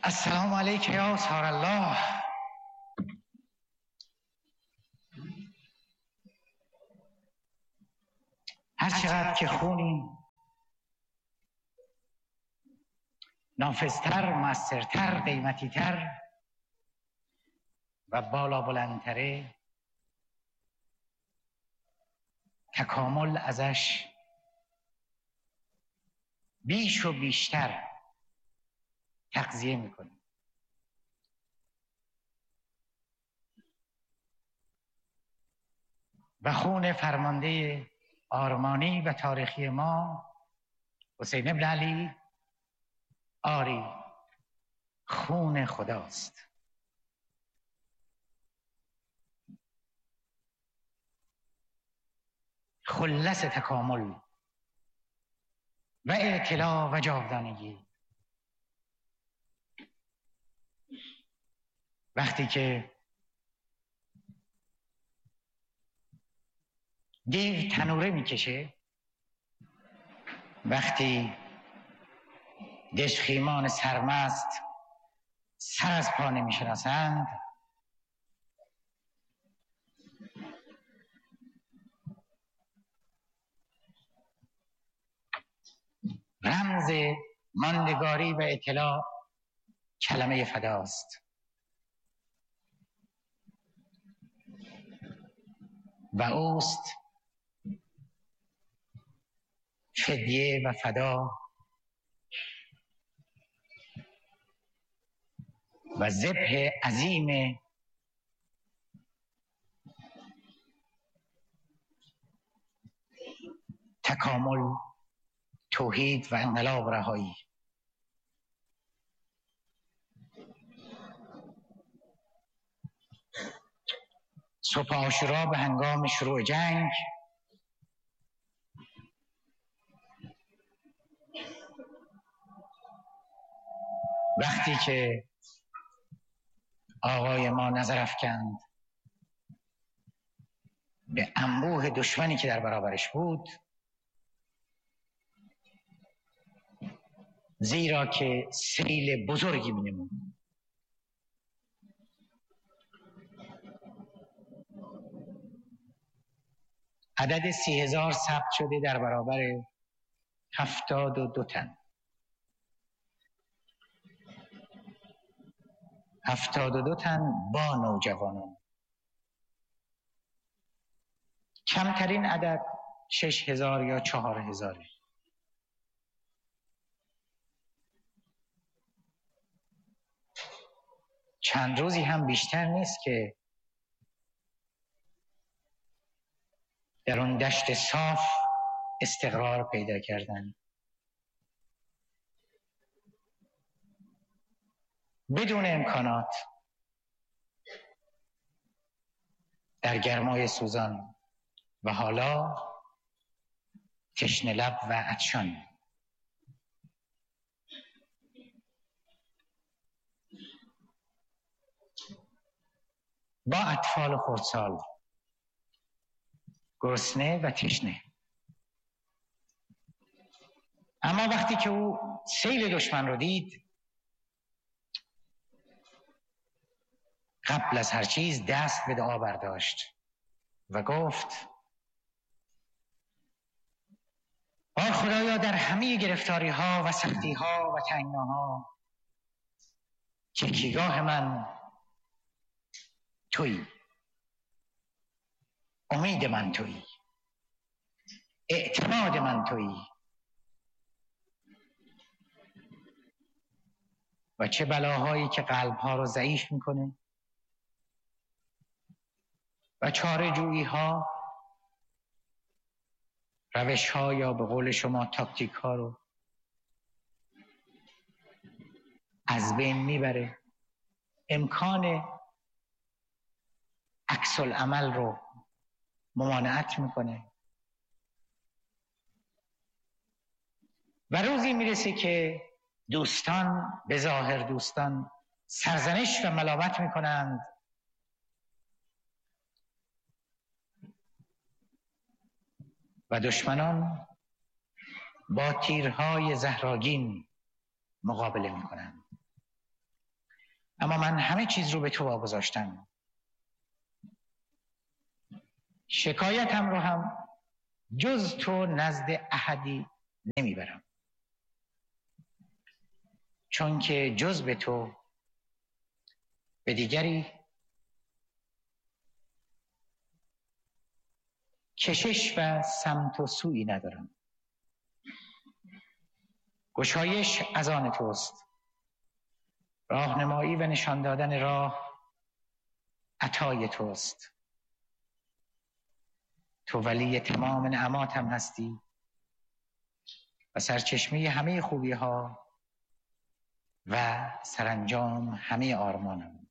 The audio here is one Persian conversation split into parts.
السلام علیک یا سار الله. هر چقدر که خونیم نافذتر، مؤثرتر، قیمتیتر و بالا بلندتره، تکامل ازش بیش و بیشتر تغذیه میکنه. و خون فرمانده آرمانی و تاریخی ما حسین ابن علی آری خون خداست. خلص تکامل و اعتلا و جاودانگی. وقتی که دیو تنوره میکشه، وقتی دژخیمان سرمست سر از پا نمیشناسند، رمز ماندگاری و اطلاع کلمه فداست و اوست فدیه و فدا و ذبح عظیم تکامل، توحید و انقلاب رهایی. صبح عاشورا به هنگام شروع جنگ وقتی که آقای ما نظر افکند به انبوه دشمنی که در برابرش بود، زیرا که سیل بزرگی می‌نمود، عدد 30,000 ثبت شده در برابر 72 تن. 72 تن با نوجوانان. کمترین عدد 6,000 یا 4,000. چند روزی هم بیشتر نیست که در اون دشت صاف استقرار پیدا کردن، بدون امکانات، در گرمای سوزان و حالا تشنه لب و عطشان. با اطفال خردسال، گرسنه و تشنه. اما وقتی که او سیل دشمن رو دید، قبل از هر چیز دست به دعا برداشت و گفت: آه خدایا، در همه گرفتاری ها و سختی ها و تنگناها تکیه‌گاه من تویی، امید من تویی، اعتماد من تویی. و چه بلاهایی که قلبها رو ضعیف میکنه و چاره جویی ها، روش ها یا به قول شما تاکتیک ها رو از بین میبره، امکان عکس العمل رو ممانعت میکنه. و روزی میرسه که دوستان، به ظاهر دوستان، سرزنش و ملامت میکنند و دشمنان با تیرهای زهرآگین مقابله میکنند. اما من همه چیز رو به تو واگذاشتم. شکایتم رو هم جز تو نزد احدی نمیبرم، چون که جز به تو به دیگری کشش و سمت و سویی ندارم. گشایش از آن توست، راهنمایی و نشان دادن راه عطای توست. تو ولی تمام نعماتم هستی و سرچشمه همه خوبی ها و سرانجام همه آرمانم.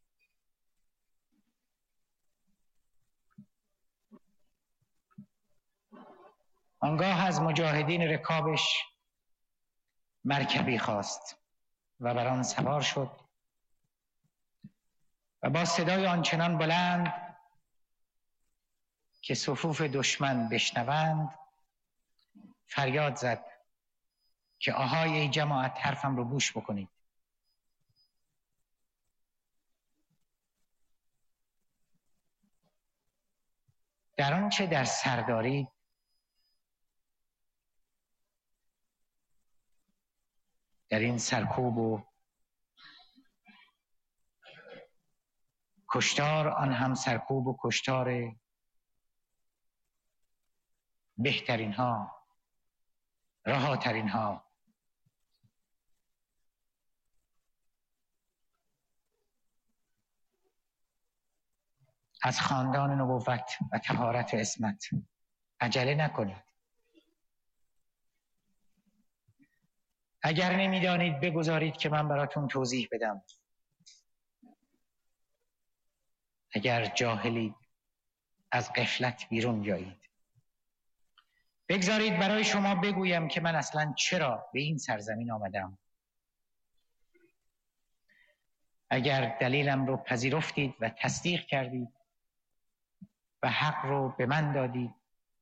آنگاه از مجاهدین رکابش مرکبی خواست و بر آن سوار شد و با صدای آنچنان بلند که صفوف دشمن بشنوند فریاد زد که آهای ای جماعت، حرفم رو گوش بکنید. در آنچه در سر دارید در این سرکوب و کشتار، آن هم سرکوب و کشتار بهترین ها، رهاترین ها، از خاندان نبوت و طهارت و عصمت عجله نکنید. اگر نمیدانید بگذارید که من براتون توضیح بدم. اگر جاهلید از غفلت بیرون بیایید. بگذارید برای شما بگویم که من اصلا چرا به این سرزمین آمدم. اگر دلیلم رو پذیرفتید و تصدیق کردید و حق رو به من دادید،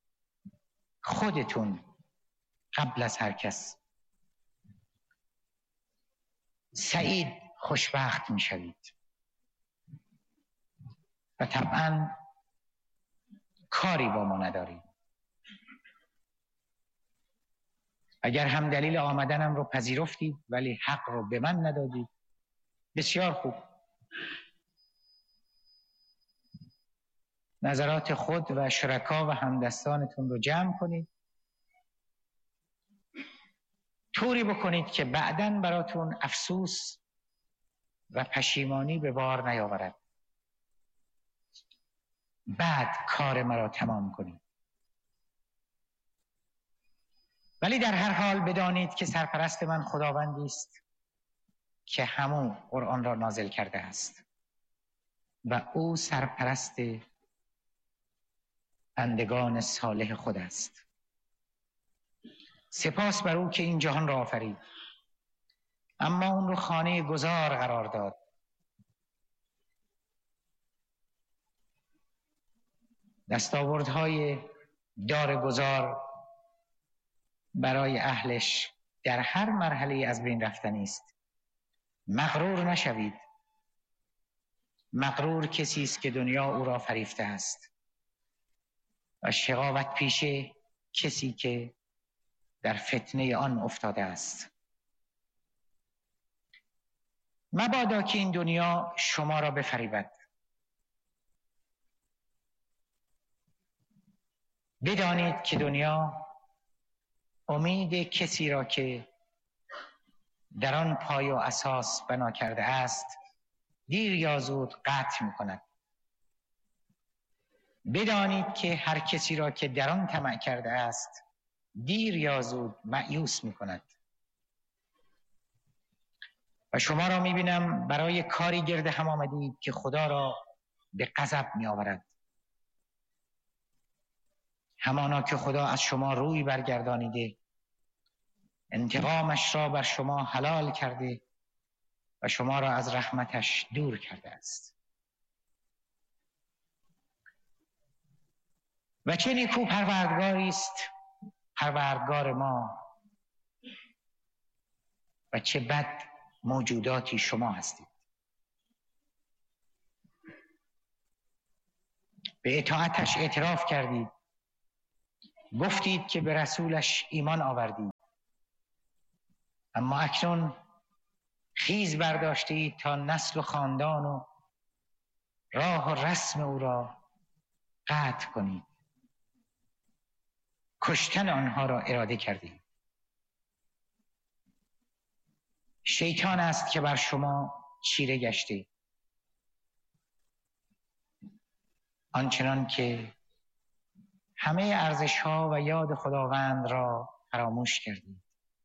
خودتون قبل از هر کس سعید خوشبخت می شوید و طبعا کاری با ما ندارید. اگر هم دلیل آمدنم رو پذیرفتید ولی حق رو به من ندادید، بسیار خوب. نظرات خود و شرکا و همدستانتون رو جمع کنید، طوری بکنید که بعداً براتون افسوس و پشیمانی به بار نیاورد. بعد کار مرا تمام کنید. ولی در هر حال بدانید که سرپرست من خداوندی است که همون قرآن را نازل کرده است و او سرپرست بندگان صالح خود است. سپاس بر او که این جهان را آفرید، اما اون رو خانه گذار قرار داد. دستاوردهای دار گذار برای اهلش در هر مرحله از بین رفتنی است. مغرور نشوید. مغرور کسی است که دنیا او را فریفته است و شقاوت پیشه کسی که در فتنه آن افتاده است. مبادا که این دنیا شما را بفریبد. بدانید که دنیا امید کسی را که در آن پای و اساس بنا کرده است دیر یا زود قطع می‌کند. بدانید که هر کسی را که در آن طمع کرده است دیر یا زود مایوس می‌کند. و شما را می‌بینم برای کاری گرد هم آمدید که خدا را به غضب می‌آورد. همانا که خدا از شما روی برگردانیده، انتقامش را بر شما حلال کرده و شما را از رحمتش دور کرده است. و چه نیکو پروردگاری است پروردگار ما و چه بد موجوداتی شما هستید. به اطاعتش اعتراف کردید، گفتید که به رسولش ایمان آوردید، اما اکنون خیز برداشتید تا نسل و خاندان و راه و رسم او را قطع کنید، کشتن آنها را اراده کردید. شیطان است که بر شما چیره گشته، آنچنان که همه ارزش‌ها و یاد خداوند را فراموش کردید.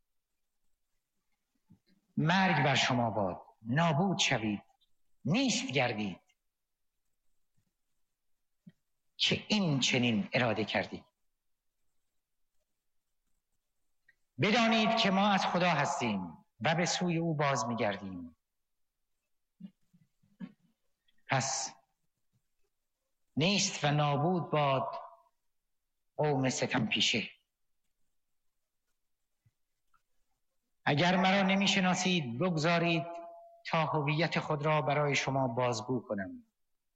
مرگ بر شما باد، نابود شوید، نیست گردید که این چنین اراده کردید. بدانید که ما از خدا هستیم و به سوی او باز می‌گردیم. پس نیست و نابود باد قوم ستم پیشه. اگر مرا نمی‌شناسید بگذارید تا هویت خود را برای شما بازگو کنم.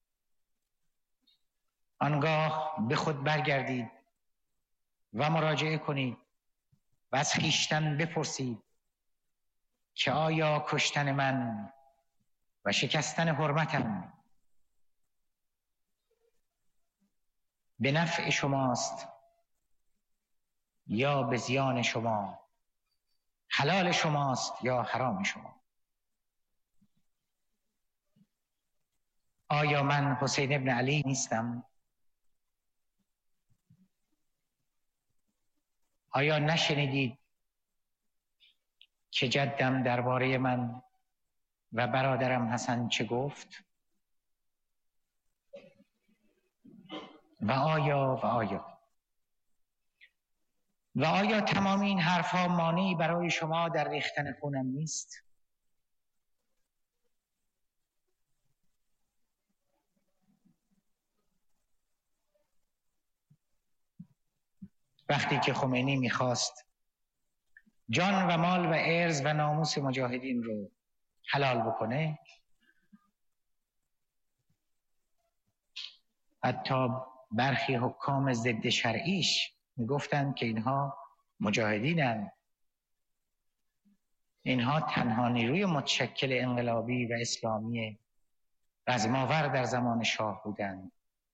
آنگاه به خود برگردید و مراجعه کنید و از خویشتن بپرسید که آیا کشتن من و شکستن حرمتم به نفع شماست یا به زیان شما، حلال شماست یا حرام شما؟ آیا من حسین ابن علی نیستم؟ آیا نشنیدید که جدم درباره من و برادرم حسن چه گفت؟ و آیا تمام این حرفها مانعی برای شما در ریختن خونم نیست؟ وقتی که خمینی میخواست جان و مال و ارز و ناموس مجاهدین رو حلال بکنه، حتی برخی حکام ضد شرعیش میگفتند که اینها مجاهدینن، اینها تنها نیروی متشکل انقلابی و اسلامی رزماور در زمان شاه بودند.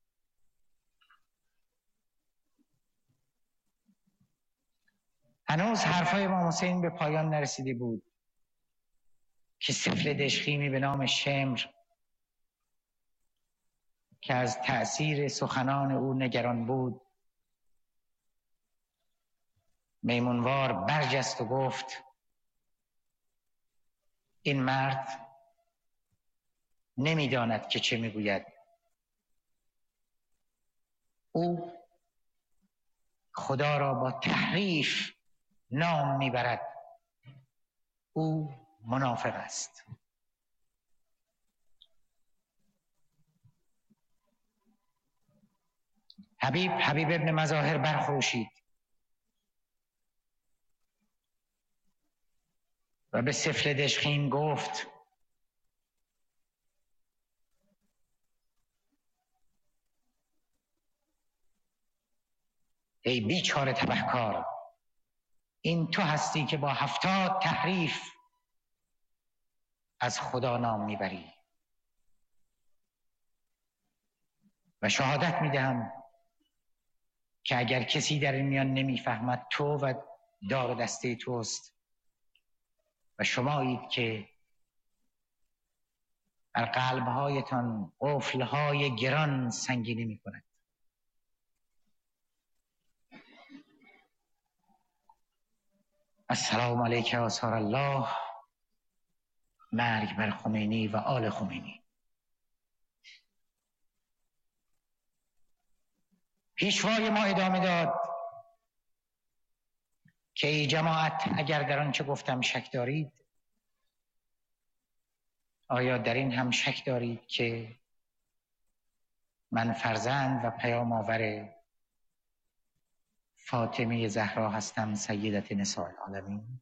هنوز حرفای امام حسین به پایان نرسیده بود که سفل دشخیمی به نام شمر که از تأثیر سخنان او نگران بود میمونوار برجست و گفت این مرد نمیداند که چه میگوید. او خدا را با تحریف نام میبرد. او منافق است. حبیب ابن مظاهر برخروشید و به سفل دشخیم گفت ای بیچاره تبهکار، این تو هستی که با 70 تحریف از خدا نام میبری و شهادت میدهم که اگر کسی در این میان نمیفهمد تو و دار دسته توست و شمایید که بر قلبهایتان قفلهای گران سنگینی میکند. السلام علیک آثار الله. مرگ بر خمینی و آل خمینی. پیشوای ما ادامه داد که ای جماعت، اگر در آنچه گفتم شک دارید، آیا در این هم شک دارید که من فرزند و پیام آور فاطمه زهرا هستم، سیدت نساء العالمین؟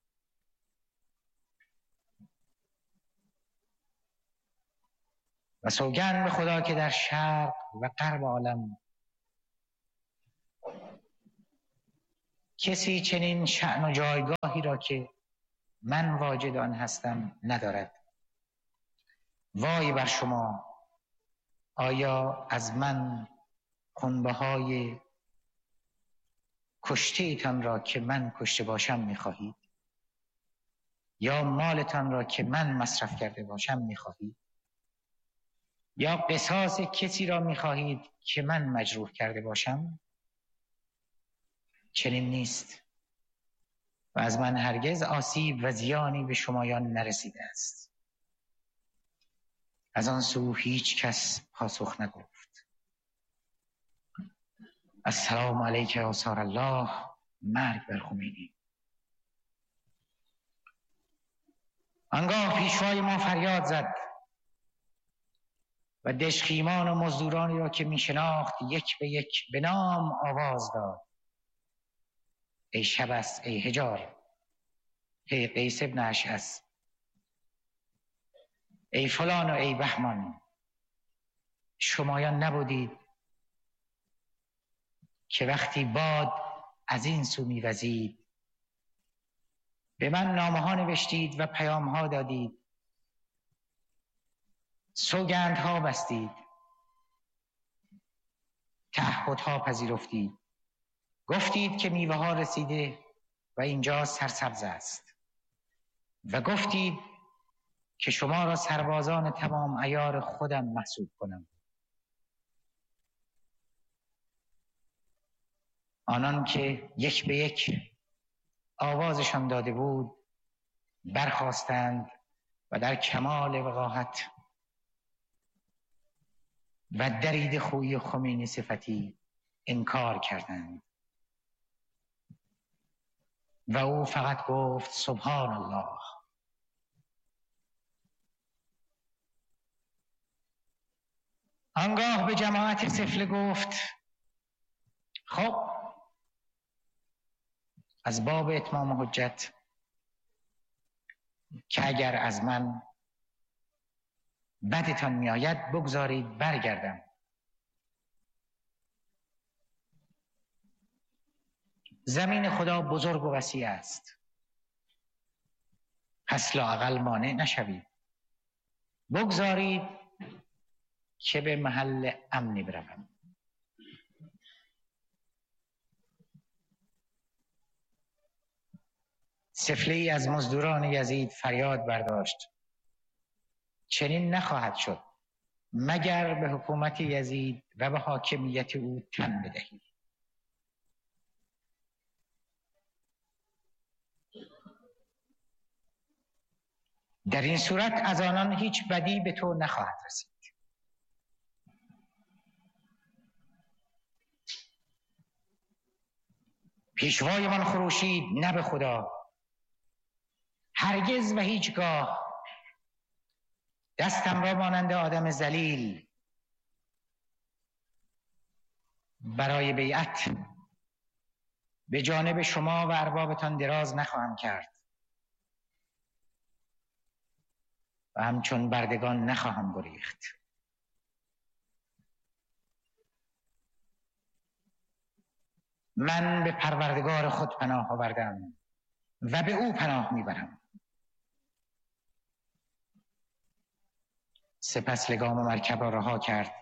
و سوگند به خدا که در شرق و غرب عالم کسی چنین شأن و جایگاهی را که من واجد آن هستم ندارد. وای بر شما، آیا از من خونبهای کشته ایتان را که من کشته باشم می‌خواهید؟ یا مالتان را که من مصرف کرده باشم می‌خواهید؟ یا قصاص کسی را می‌خواهید که من مجروح کرده باشم؟ چنین نیست و از من هرگز آسیب و زیانی به شمایان نرسیده است. از آن سو هیچ کس پاسخ نگفت. السلام علیک آثار الله. مرگ بر خمینی. آنگاه پیشوای ما فریاد زد و دژخیمان و مزدورانی را که می شناخت یک به یک به نام آواز داد: ای شبس، ای حجار، ای قیس ابن اشعث، ای فلان و ای بهمان، شمایان نبودید که وقتی باد از این سو می‌وزید به من نامه‌ها نوشتید و پیام‌ها دادید، سوگندها بستید، تعهدها پذیرفتید، گفتید که میوه‌ها رسیده و اینجا سرسبز است و گفتید که شما را سربازان تمام عیار خودم محسوب کنم. آنان که یک به یک آوازشان داده بود برخاستند و در کمال وقاحت و درید خوی خمینی صفتی انکار کردند و او فقط گفت سبحان الله. آنگاه به جماعت سفله گفت: خب از باب اتمام حجت که اگر از من بدتان میآید بگذارید برگردم. زمین خدا بزرگ و وسیع است، پس لااقل مانع نشوید، بگذارید که به محل امنی بروم. سفله ای از مزدوران یزید فریاد برداشت: چنین نخواهد شد مگر به حکومت یزید و به حاکمیت او تن بدهید. در این صورت از آنان هیچ بدی به تو نخواهد رسید. پیشوای من خروشید: نه به خدا، هرگز و هیچگاه دستم را مانند آدم ذلیل برای بیعت به جانب شما و اربابتان دراز نخواهم کرد و همچون بردگان نخواهم گریخت. من به پروردگار خود پناه آوردم و به او پناه میبرم. سپس لگام مرکب را رها کرد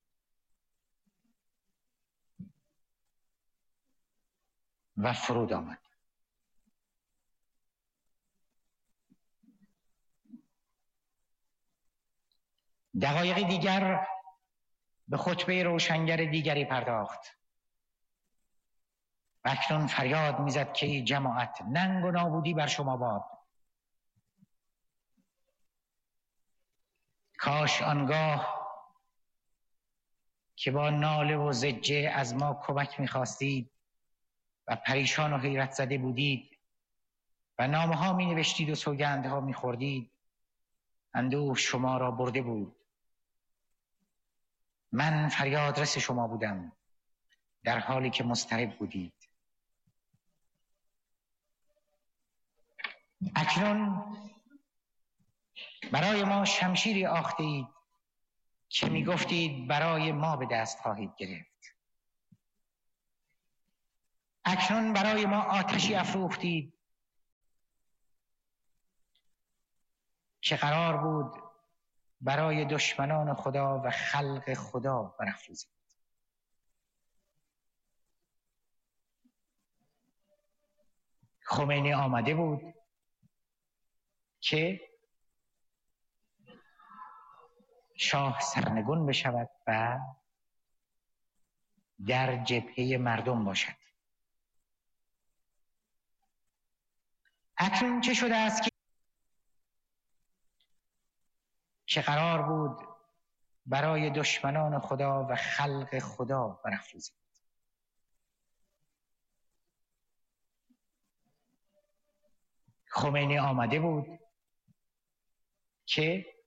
و فرود آمد. دقایقی دیگر به خطبه روشنگر دیگری پرداخت و اکنون فریاد میزد که ای جماعت، ننگ و نابودی بر شما باد. کاش آنگاه که با ناله و زجه از ما کمک میخواستید و پریشان و حیرت زده بودید و نامه ها می نوشتید و سوگندها می خوردید، اندوه شما را برده بود. من فریادرس شما بودم در حالی که مضطرب بودید. اکنون برای ما شمشیری آخته اید که میگفتید برای ما به دست خواهید گرفت، اکنون برای ما آتشی افروختید که قرار بود برای دشمنان خدا و خلق خدا برافروزید. خمینی آمده بود که شاه سرنگون بشود و در جبهه مردم باشد. اکنون چه شده است که قرار بود برای دشمنان خدا و خلق خدا برافروزید. خمینی آمده بود که